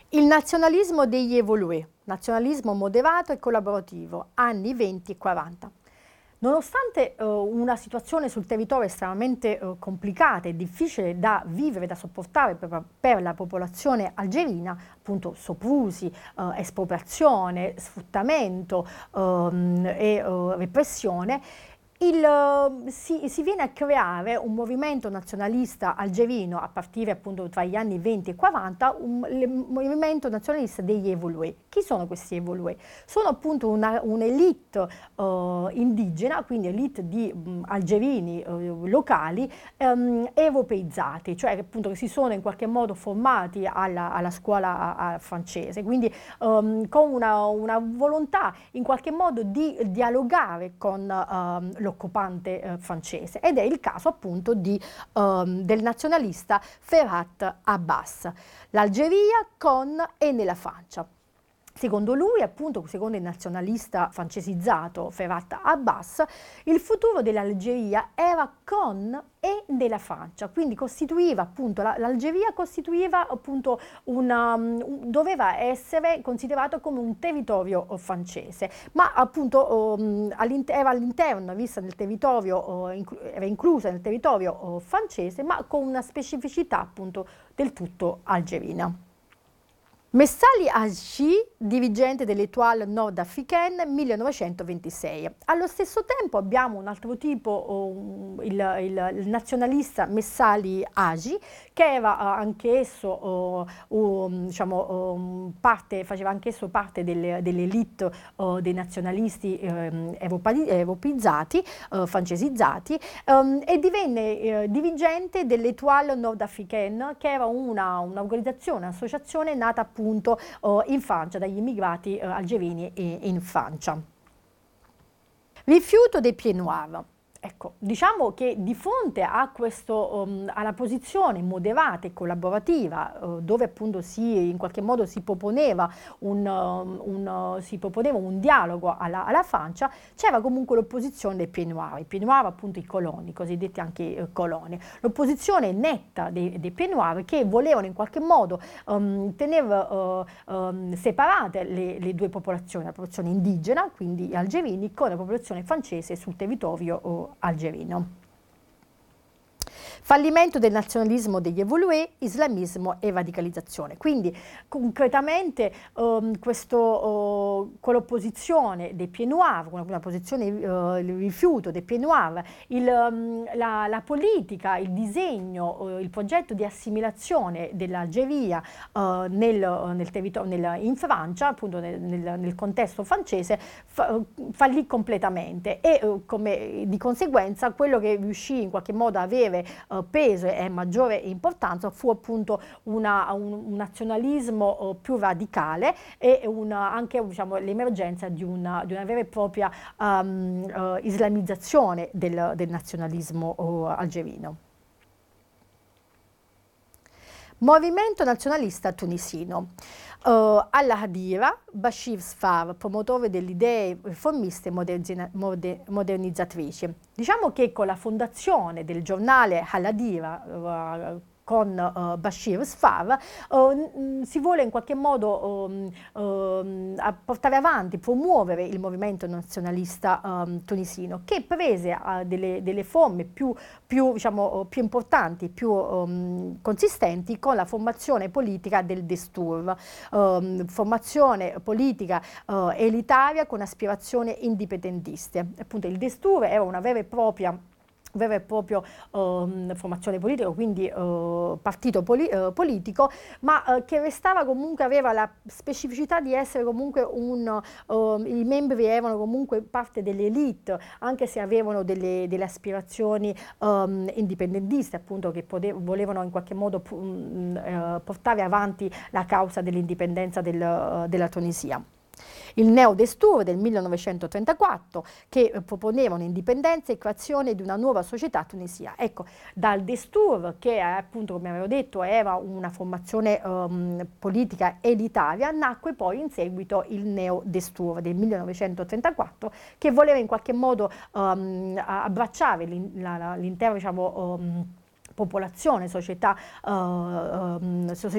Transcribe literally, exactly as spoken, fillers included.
Il nazionalismo degli evolué, nazionalismo moderato e collaborativo, anni venti e quaranta. Nonostante eh, una situazione sul territorio estremamente eh, complicata e difficile da vivere, da sopportare per, per la popolazione algerina, appunto soprusi, eh, espropriazione, sfruttamento ehm, e eh, repressione, Il, si, si viene a creare un movimento nazionalista algerino a partire appunto tra gli anni venti e quaranta, un il movimento nazionalista degli evolué. Chi sono questi evolué? Sono appunto un'elite uh, indigena, quindi elite di um, algerini uh, locali um, europeizzati, cioè appunto che si sono in qualche modo formati alla, alla scuola a, a francese, quindi um, con una, una volontà in qualche modo di dialogare con um, occupante eh, francese, ed è il caso appunto di, um, del nazionalista Ferhat Abbas, l'Algeria con e nella Francia. Secondo lui, appunto, secondo il nazionalista francesizzato Ferhat Abbas, il futuro dell'Algeria era con e nella Francia, quindi costituiva appunto l'Algeria costituiva appunto una, um, doveva essere considerato come un territorio uh, francese, ma appunto um, all'inter era all'interno, vista nel territorio, uh, inclu era inclusa nel territorio uh, francese, ma con una specificità appunto del tutto algerina. Messali Haji, dirigente dell'Étoile Nord-Africaine, millenovecentoventisei. Allo stesso tempo abbiamo un altro tipo, um, il, il, il nazionalista Messali Haji, che era uh, anch'esso uh, um, diciamo, um, parte, faceva anch'esso parte dell'elite uh, dei nazionalisti um, europeizzati, uh, francesizzati, um, e divenne uh, dirigente dell'Étoile Nord-Africaine, che era un'organizzazione, un'associazione nata appunto appunto uh, in Francia, dagli immigrati uh, algerini in Francia. Rifiuto dei pieds noirs. Ecco, diciamo che di fronte a questo, um, alla posizione moderata e collaborativa, uh, dove appunto si, in qualche modo si proponeva un, um, un, uh, si proponeva un dialogo alla, alla Francia, c'era comunque l'opposizione dei pieds noirs, i pieds noirs appunto i coloni, cosiddetti anche uh, coloni, l'opposizione netta dei, dei pieds noirs che volevano in qualche modo um, tenere uh, um, separate le, le due popolazioni, la popolazione indigena, quindi gli algerini, con la popolazione francese sul territorio uh, algerino. Fallimento del nazionalismo degli evolué, islamismo e radicalizzazione. Quindi concretamente um, questo, uh, con l'opposizione dei pieds noirs, con una posizione, uh, il rifiuto dei pieds noirs, il, um, la, la politica, il disegno, uh, il progetto di assimilazione dell'Algeria uh, nel, uh, nel territorio, nel, in Francia, appunto nel, nel, nel contesto francese, fa, uh, fallì completamente e uh, come, di conseguenza quello che riuscì in qualche modo a avere uh, peso e maggiore importanza fu appunto una, un, un nazionalismo uh, più radicale e una, anche diciamo, l'emergenza di una, di una vera e propria um, uh, islamizzazione del, del nazionalismo uh, algerino. Movimento nazionalista tunisino. Uh, Al-Hadira, Bashir Sfar, promotore delle idee riformiste e modernizzatrici. Diciamo che con la fondazione del giornale Al-Hadira, uh, con uh, Bashir Sfar, uh, si vuole in qualche modo um, um, portare avanti, promuovere il movimento nazionalista um, tunisino, che prese uh, delle, delle forme più, più, diciamo, più importanti, più um, consistenti con la formazione politica del Destur, um, formazione politica uh, elitaria con aspirazioni indipendentiste. Appunto il Destur era una vera e propria vero e proprio uh, formazione politica, quindi uh, partito poli uh, politico, ma uh, che restava comunque, aveva la specificità di essere comunque un, uh, i membri erano comunque parte dell'elite, anche se avevano delle, delle aspirazioni um, indipendentiste, appunto, che volevano in qualche modo um, uh, portare avanti la causa dell'indipendenza del, uh, della Tunisia. Il Neo-Destur del millenovecentotrentaquattro, che eh, proponeva un'indipendenza e creazione di una nuova società tunisia. Ecco, dal Destur, che appunto, come avevo detto, era una formazione um, politica elitaria, nacque poi in seguito il Neo-Destur del millenovecentotrentaquattro, che voleva in qualche modo um, abbracciare l'intera, diciamo, um, popolazione, società, uh, um, società